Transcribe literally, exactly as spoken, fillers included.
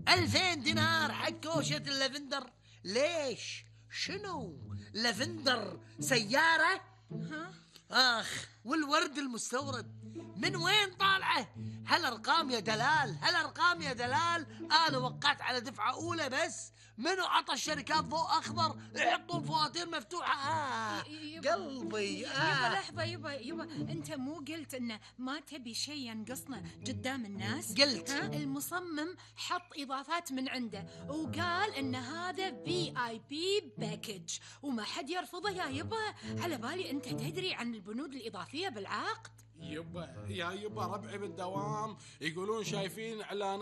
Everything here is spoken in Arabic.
ألفين دينار حق كوشة اللافندر. ليش؟ شنو؟ لافندر سيارة؟ ها؟ آخ، والورد المستورد من وين طالعه؟ هالأرقام يا دلال، هالأرقام يا دلال. أنا وقعت على دفعة أولى بس. منو عطى الشركات ضوء أخضر يحطون فواتير مفتوحة؟ آه يبا قلبي يبا آه. لحظة يبا يبا أنت مو قلت إنه ما تبي شيء ينقصنا قدام الناس؟ قلت. ها؟ المصمم حط إضافات من عنده وقال إن هذا في آي بي باكج وما حد يرفضه يا يبا. على بالي أنت تدري عن البنود الإضافية بالعقد. يبا يا يبا ربعي بالدوام يقولون شايفين إعلان